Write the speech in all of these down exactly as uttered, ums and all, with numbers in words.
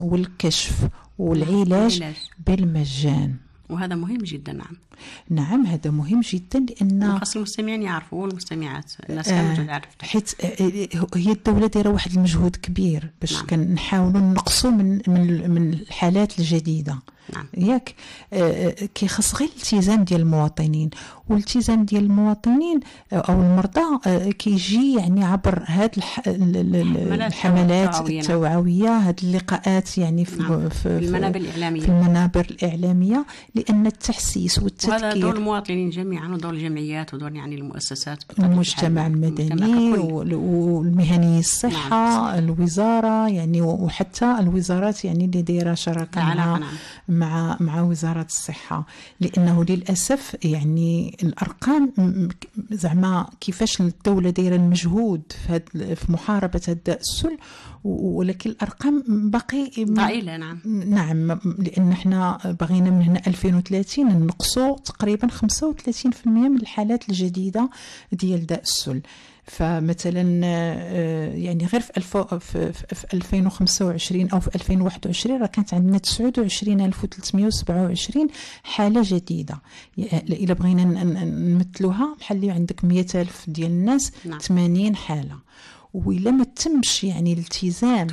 والكشف والعلاج بالمجان، وهذا مهم جدا. نعم نعم هذا مهم جدا، لأن خاص المستمعين يعرفوا والمستمعات الناس كامل تعرف، حيت هي الدولة دايره واحد المجهود كبير باش نعم. كنحاولوا نقصوا من من من الحالات الجديدة. نعم. ياك كيخص غير الالتزام ديال المواطنين، والالتزام ديال المواطنين او المرضى كيجي يعني عبر هاد الح... الحملات التوعويه، هاد اللقاءات يعني في, نعم. في, في المنابر الاعلاميه في المنابر الاعلاميه لان التحسيس والتذكير، وهذا دور المواطنين جميعا ودور الجمعيات ودور يعني المؤسسات المجتمع المدني والمهني الصحه. نعم. الوزاره يعني وحتى الوزارات يعني اللي دايره شراكه مع نعم. مع مع وزارة الصحة، لأنه للأسف يعني الأرقام زعما كيفاش الدولة دايرة المجهود في, في محاربة الداء السل، ولكن الأرقام باقي ضئيلة. نعم نعم لأن احنا بغينا من هنا ألفين وثلاثين نقصوا تقريبا خمسة وثلاثين بالمئة من الحالات الجديدة ديال داء السل. فمثلا يعني غير في ألفين وخمسة وعشرين أو في ألفين وواحد وعشرين راه كانت عندنا تسعة وعشرين ألف وثلاثمئة وسبعة وعشرين حالة جديدة. إلا بغينا نمثلوها بحال اللي عندك مئة ألف ديال الناس. نعم. ثمانين حالة، وإلا ما تمش يعني الالتزام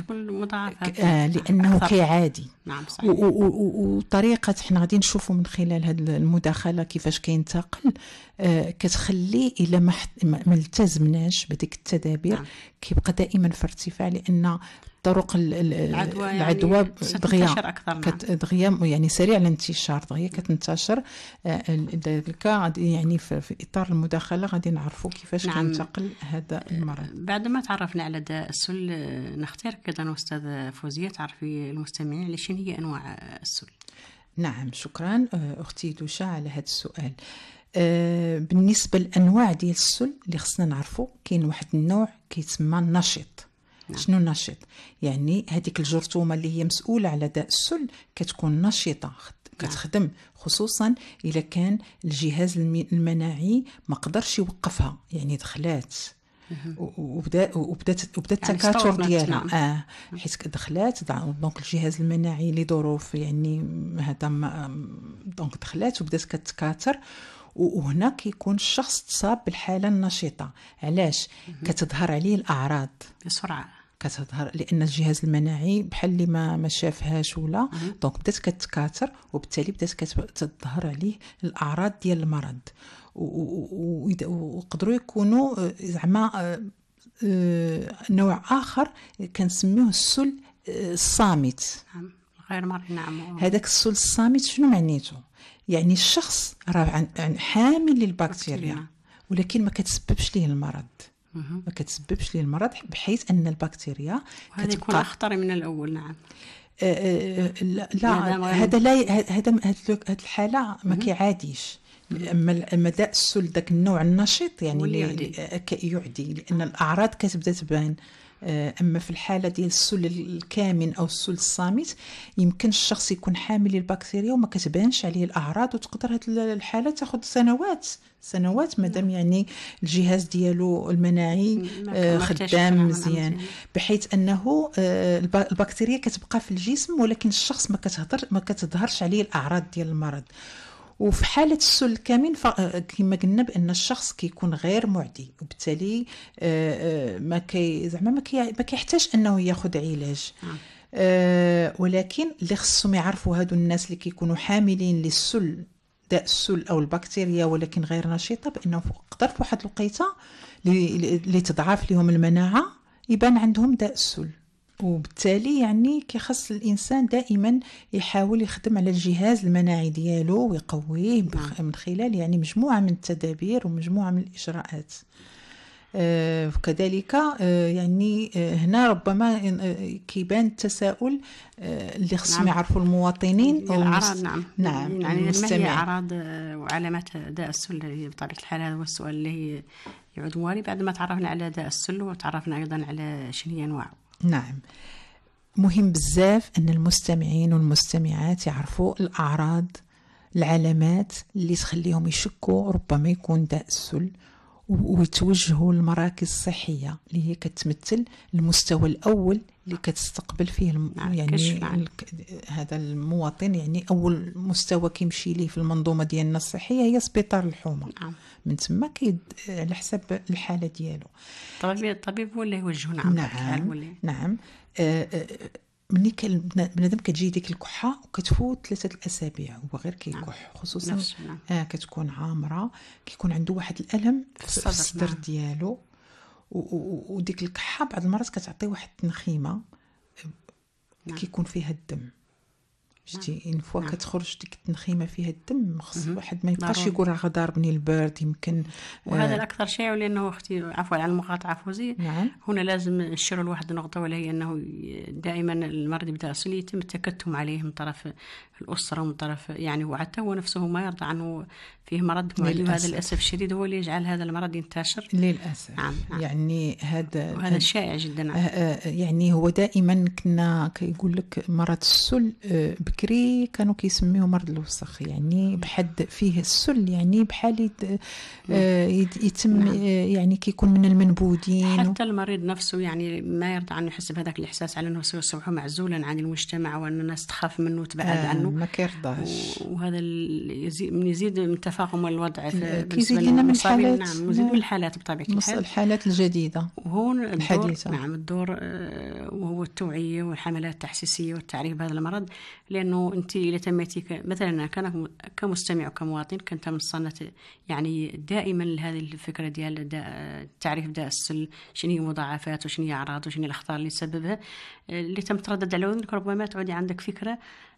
آه لأنه كيعادي. نعم صحيح. وطريقة احنا غادي نشوفوا من خلال هذه المداخلة كيفاش كينتقل آه كتخلي إلا ما ما التزمناش بديك التدابير. نعم. كيبقى دائما في ارتفاع، لأن طرق العدوى, العدوى يعني دغيا دغيا يعني سريع الانتشار، دغيا كتنتشر. ذلك يعني في اطار المداخله غادي نعرفوا كيفاش نعم. كينتقل هذا المرض. بعد ما تعرفنا على داء السل نختارك ايضا استاذ فوزيه تعرفي المستمعين على شنو هي انواع السل. نعم شكرا اختي دوشا على هذا السؤال. بالنسبه للانواع ديال السل اللي خصنا نعرفوا، كاين واحد النوع كيتسمى النشط. نعم. شنو النشط؟ يعني هذيك الجرثومه اللي هي مسؤوله على داء السل كتكون نشطه، كتخدم. نعم. خصوصا اذا كان الجهاز المناعي ما قدرش يوقفها، يعني دخلات وبدا وبدات وبدات التكاثر يعني ديالها. نعم. اه حيت دخلات دونك الجهاز المناعي لظروف يعني هذا دونك دخلات وبدات كتكاثر، وهنا كيكون الشخص تصاب بالحاله النشطه. علاش؟ كتظهر عليه الاعراض بسرعه، كتظهر لان الجهاز المناعي بحال اللي ما ما شافهاش ولا دونك بدات كتكاثر، وبالتالي بدات كتظهر عليه الاعراض ديال المرض. ويقدروا يكونوا زعما نوع اخر كنسميوه السل الصامت. نعم غير مرئي. نعم هذاك السل الصامت شنو معنيته؟ يعني الشخص راه حامل للبكتيريا ولكن ما كتسببش ليه المرض، ما كتسببش ليه المرض بحيث ان البكتيريا كتكون اخطر من الاول. نعم آه لا, لا هذا لا هذا هذه الحاله ما كيعاديش. اما اما داء السل داك النوع النشط يعني اللي يعدي، لان الاعراض كتبدا تبان. اما في الحاله ديال السل الكامن او السل الصامت يمكن الشخص يكون حامل للبكتيريا وما كتبانش عليه الاعراض، وتقدر هذه الحاله تاخذ سنوات سنوات مادام يعني الجهاز ديالو المناعي خدام مزيان، بحيث انه البكتيريا كتبقى في الجسم ولكن الشخص ما كتهضر ما كتظهرش عليه الاعراض ديال المرض. وفي حالة السل الكامن كما قلنا بأن الشخص كيكون غير معدي، وبالتالي ما كي زعما ما كيحتاج أنه ياخذ علاج. آه ولكن اللي خصهم يعرفوا هادو الناس اللي كيكونوا حاملين للسل داء السل أو البكتيريا ولكن غير نشطة، بأنه قدر في واحد الوقيته اللي تضعف لهم المناعة يبان عندهم داء السل. وبالتالي يعني كيخص الانسان دائما يحاول يخدم على الجهاز المناعي ديالو ويقويه من خلال يعني مجموعه من التدابير ومجموعه من الاجراءات. آه وكذلك آه يعني آه هنا ربما آه كيبان التساؤل آه اللي خصهم نعم. يعرفوا المواطنين الاعراض. نعم نعم يعني ما هي اعراض وعلامات داء السل بطبيعه الحال؟ هذا هو السؤال اللي يعود موالي بعد ما تعرفنا على داء السل وتعرفنا ايضا على شنو هي انواعه. نعم مهم بزاف أن المستمعين والمستمعات يعرفوا الأعراض العلامات اللي تخليهم يشكوا ربما يكون داء السل، ويتوجهوا للمراكز الصحية اللي هي كتمثل المستوى الأول اللي كتستقبل فيه الم... يعني هذا المواطن، يعني اول مستوى كيمشي ليه في المنظومه ديالنا الصحيه هي سبيطار الحومه. نعم. من تما كيد على حسب الحاله ديالو الطبيب الطبيب هو اللي يوجهه. نعم. نعم ولا... نعم آه آه ملي بنادم كتجي ديك الكحه وكتفوت ثلاثه الاسابيع هو غير كيكح، خصوصا نعم. آه كتكون عامره، كيكون عنده واحد الالم في الصدر, في الصدر. نعم. ديالو، وديك الكحه بعض المرات كتعطي واحد التنخيمه. نعم. كيكون فيها الدم. شتي ان فوا نعم. كتخرج ديك التنخيمه فيها الدم، خص واحد ما يبقاش يقول راه ضاربني البرد يمكن. وهذا آه الاكثر شيء، لانه اختي عفوا على المقاطعه فوزي. نعم. هنا لازم نشير لواحد النقطه، وهي انه دائما المرض يبدا اصلي يتم التكتم عليه من طرف الاسره ومن طرف يعني وحتى هو نفسه ما يرضى عنه فيه مرض معدي، وهذا للاسف الشديد هو اللي يجعل هذا المرض ينتشر للاسف. نعم. نعم. يعني هذا وهذا شائع جدا. نعم. يعني هو دائما كنا كيقول لك مرض السل بكري كانوا كيسميوه مرض الوسخ، يعني بحد فيه السل يعني بحال يتم نعم. يعني كيكون من المنبودين، حتى المريض نفسه يعني ما يرضى عنه، يحس بهذاك الاحساس على انه سيصبح معزولا عن المجتمع وان الناس تخاف منه وتبعد آه عنه، ما كيرضاش. وهذا يزيد من يزيد من تفاقم الوضع كيزيد لنا من الحالات. نعم مزيد من الحالات بطبيعه الحال، الحالات الجديده وهون الحديثه. نعم الدور وهو التوعيه والحملات التحسيسيه والتعريف بهذا المرض، لانه انت اذا تميتي مثلا كان كمستمع وكمواطن كنت من صنة يعني دائما لهذه الفكره ديال تعريف داء السل، شنو هي مضاعفاته وشنو هي اعراضه وشنو هي الاخطار اللي يسببها، اللي تم تردد على اذنك، ربما تعودي عندك فكره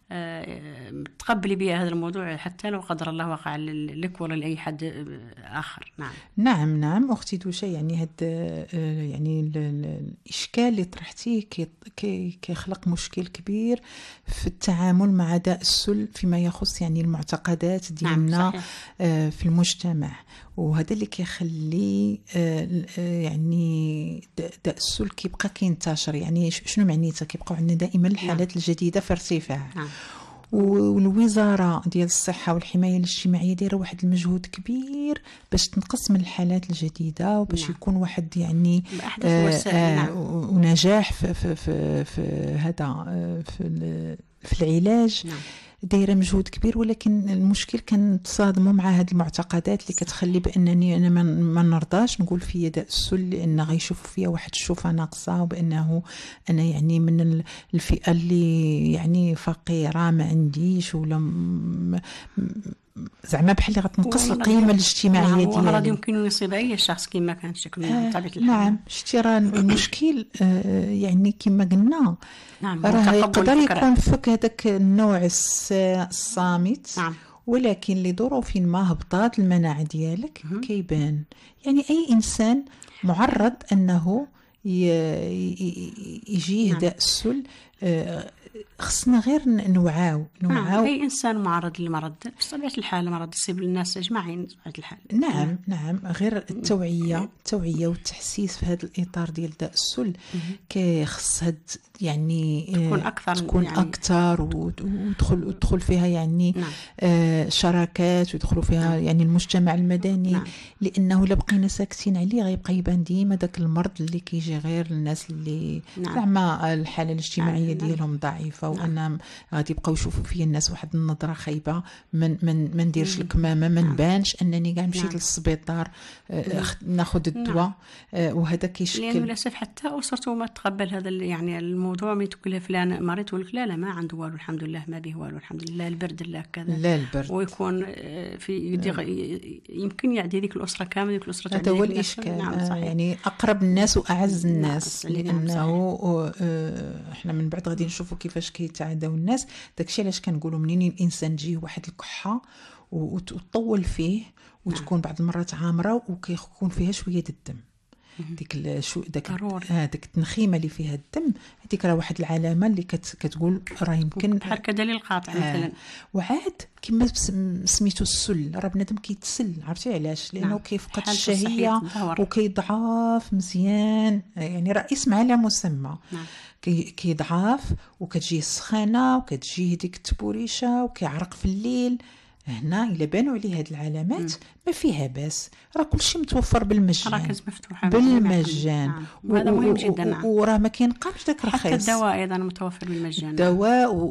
تقبلي بها هذا الموضوع حتى لو قدر الله وقع لك ولا لأي حد آخر. نعم نعم نعم أختي دوشة، يعني هاد يعني الإشكال اللي طرحتيه كي كيخلق مشكل كبير في التعامل مع داء السل فيما يخص يعني المعتقدات ديالنا. نعم في المجتمع، وهذا اللي كيخلي يعني داء السل كيبقى كينتشر. يعني شنو معنيتها؟ كيبقاو عندنا دائما الحالات نعم. الجديده في ارتفاع. نعم. والوزاره ديال الصحه والحمايه الاجتماعيه دايره واحد المجهود كبير باش تنقص من الحالات الجديده وباش نعم. يكون واحد يعني آه آه نعم. ونجاح في في في, في هذا في في العلاج. نعم. دايره مجهود كبير، ولكن المشكل كنتصادموا مع هذه المعتقدات اللي كتخلي بانني انا ما نرضاش نقول في داء السل، لان غيشوفوا فيها واحد الشوفه ناقصه، وبانه انا يعني من الفئه اللي يعني فقيره ما عنديش، ولا م... زعما بحال اللي غتنقص القيمه الاجتماعيه ديالي. نعم. المرض يمكن ان يصيب اي شخص كما كان شكله آه بطبيعه الحال. نعم شتي راه المشكل آه يعني كما قلنا نعم راه يقدر يكون فك هذاك النوع الصامت. نعم. ولكن لظروف ما هبطات المناعه ديالك كيبان. يعني اي انسان معرض انه يجيه نعم. داء السل. آه خصنا غير نوعاو نوعاو. اي انسان معرض للمرض بطبيعه الحال، المرض يصيب الناس اجمعين بطبيعه الحال. نعم نعم غير التوعيه التوعيه والتحسيس في هذا الاطار ديال داء السل كيخص هاد يعني تكون اكثر تكون يعني اكثر وتدخل وتدخل فيها يعني نعم. آه شراكات ويدخلوا فيها نعم. يعني المجتمع المدني. نعم. لانه الا بقينا ساكتين عليه غيبقى يبان ديما داك المرض اللي كيجي غير الناس اللي زعما نعم. الحاله الاجتماعيه نعم. ديالهم ضعيفه. وأنا غادي يبقاو يشوفوا فيا الناس واحد النظرة خيبة، من من ما نديرش الكمامة، ما نبانش أنني كاع مشيت للسبيطار ناخذ الدواء. وهذا كيشكل لأنه للأسف حتى أسرته ما تقبل هذا يعني الموضوع. من تقول فلان مريض تقول لك لا لا ما عنده والو الحمد لله، ما به والو الحمد لله، البرد لا كذا لا البرد، ويكون في يمكن يعدي ذيك الأسرة كامل، ذيك الأسرة هذا هو الإشكال. نعم يعني أقرب الناس وأعز الناس. نعم. لأنه إحنا من بعد غادي نشوفوا كيفاش كيتعداو الناس. داكشي علاش كنقولوا منين الانسان تجيه واحد الكحه وتطول فيه وتكون بعض المرات عامره وكيكون فيها شويه الدم، ديك شو داك هذاك التنخيمه اللي فيها الدم، هذيك راه واحد العلامه اللي كت كتقول راه يمكن بحال كدليل قاطع مثلا. آه وعاد كما سميتو السل، راه بنادم كيتسل، عرفتي علاش؟ لانه نعم. كيفقد الشهيه وكيضعف مزيان، يعني راه اسم على مسمى. نعم. كيضعف وكتجيه السخانه وكتجيه ديك التبوريشه وكيعرق في الليل. هنا إلا بانوا عليه هاد العلامات ما فيها باس، راه كلشي متوفر بالمجان، مراكز مفتوحه بالمجان. نعم. وهذا مهم جدا. وراه ما كينقامش داك الرخيص. حتى الدواء ايضا متوفر بالمجان. الدواء